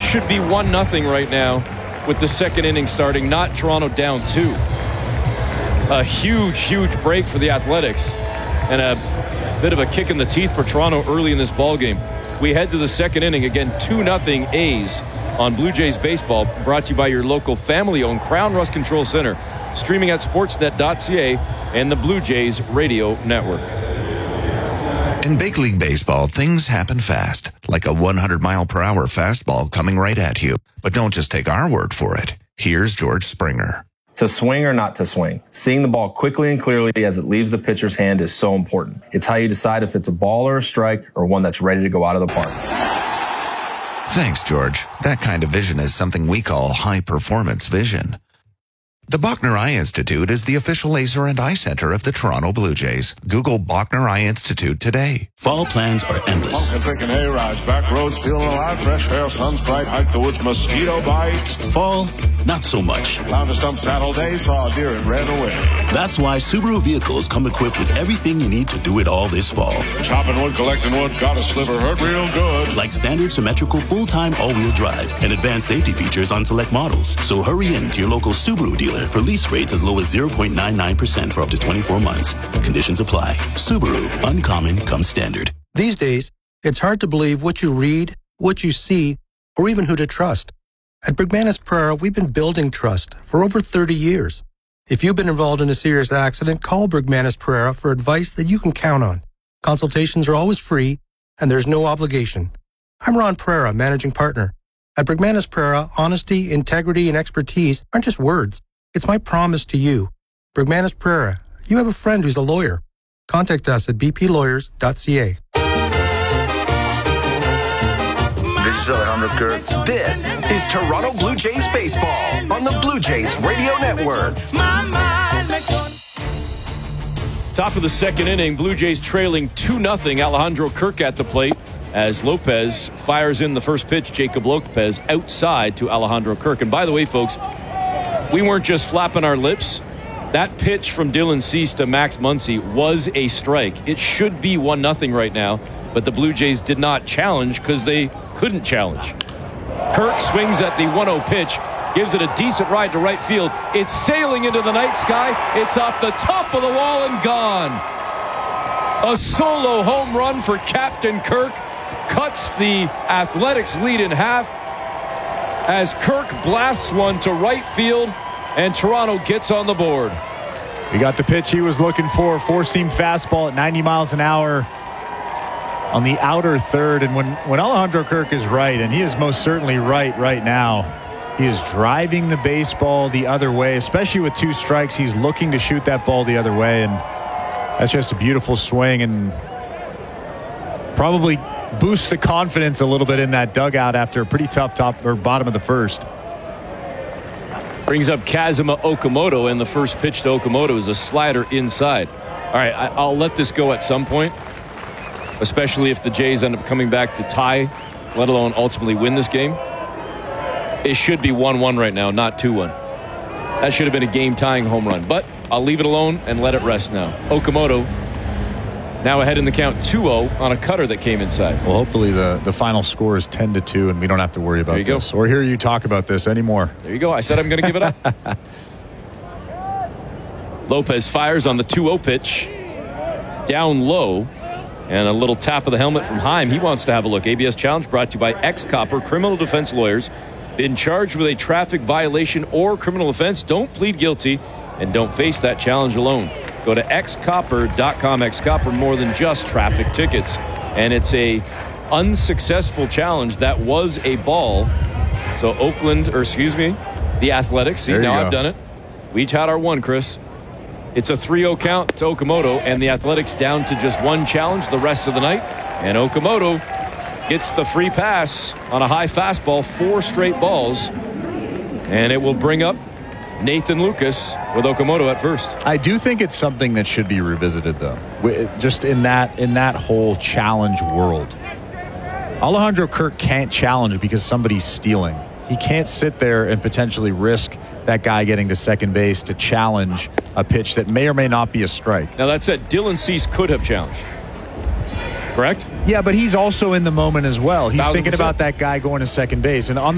should be 1-0 right now with the second inning starting, not Toronto down 2. A huge break for the Athletics and a bit of a kick in the teeth for Toronto early in this ball game. We head to the second inning. Again, 2-0 A's on Blue Jays Baseball, brought to you by your local family-owned Crown Rust Control Center, streaming at sportsnet.ca and the Blue Jays Radio Network. In big league baseball, things happen fast, like a 100-mile-per-hour fastball coming right at you. But don't just take our word for it. Here's George Springer. To swing or not to swing, seeing the ball quickly and clearly as it leaves the pitcher's hand is so important. It's how you decide if it's a ball or a strike or one that's ready to go out of the park. Thanks, George. That kind of vision is something we call high-performance vision. The Bachner Eye Institute is the official laser and eye center of the Toronto Blue Jays. Google Bachner Eye Institute today. Fall plans are endless. Pumpkin picking hay rides, back roads feeling alive, fresh air, sun's bright, hike the woods, mosquito bites. Fall, not so much. Found a stump saddle day, saw a deer and ran away. That's why Subaru vehicles come equipped with everything you need to do it all this fall. Chopping wood, collecting wood, got a sliver, hurt real good. Like standard symmetrical full-time all-wheel drive and advanced safety features on select models. So hurry in to your local Subaru dealer for lease rates as low as 0.99% for up to 24 months. Conditions apply. Subaru, uncommon comes standard. These days, it's hard to believe what you read, what you see, or even who to trust. At Bergmanis Prera, we've been building trust for over 30 years. If you've been involved in a serious accident, call Bergmanis Prera for advice that you can count on. Consultations are always free, and there's no obligation. I'm Ron Prera, managing partner. At Bergmanis Prera, honesty, integrity, and expertise aren't just words. It's my promise to you. Bergmanis Prera, you have a friend who's a lawyer. Contact us at bplawyers.ca. This is Alejandro Kirk. This is Toronto Blue Jays Baseball on the Blue Jays Radio Network. Top of the second inning, Blue Jays trailing 2-0. Alejandro Kirk at the plate as Lopez fires in the first pitch. Jacob Lopez outside to Alejandro Kirk. And by the way, folks, we weren't just flapping our lips. That pitch from Dylan Cease to Max Muncy was a strike. It should be 1-0 right now, but the Blue Jays did not challenge because they couldn't challenge. Kirk swings at the 1-0 pitch, gives it a decent ride to right field. It's sailing into the night sky. It's off the top of the wall and gone. A solo home run for Captain Kirk cuts the Athletics lead in half as Kirk blasts one to right field and Toronto gets on the board. We got the pitch he was looking for, four-seam fastball at 90 miles an hour on the outer third. And when Alejandro Kirk is right, and he is most certainly right now, he is driving the baseball the other way, especially with 2 strikes. He's looking to shoot that ball the other way, and that's just a beautiful swing and probably boosts the confidence a little bit in that dugout after a pretty tough bottom of the first. Brings up Kazuma Okamoto, and the first pitch to Okamoto is a slider inside. All right, I'll let this go at some point, especially if the Jays end up coming back to tie, let alone ultimately win this game. It should be 1-1 right now, not 2-1. That should have been a game-tying home run, but I'll leave it alone and let it rest now. Okamoto now ahead in the count 2-0 on a cutter that came inside. Well, hopefully the final score is 10-2 and we don't have to worry about this or hear you talk about this anymore. There you go. I said I'm going to give it up. Lopez fires on the 2-0 pitch. Down low. And a little tap of the helmet from Heim. He wants to have a look. ABS Challenge brought to you by X-Copper Criminal Defense Lawyers. Been charged with a traffic violation or criminal offense? Don't plead guilty and don't face that challenge alone. Go to xcopper.com. X-Copper, more than just traffic tickets. And it's a unsuccessful challenge. That was a ball. So the Athletics. See, now I've done it. We each had our one, Chris. It's a 3-0 count to Okamoto, and the Athletics down to just one challenge the rest of the night. And Okamoto gets the free pass on a high fastball, 4 straight balls. And it will bring up Nathan Lucas with Okamoto at first. I do think it's something that should be revisited, though. Just in that whole challenge world. Alejandro Kirk can't challenge because somebody's stealing. He can't sit there and potentially risk that guy getting to second base to challenge a pitch that may or may not be a strike. Now, that said, Dylan Cease could have challenged. Correct? Yeah, but he's also in the moment as well. He's 1,000%. Thinking about that guy going to second base. And on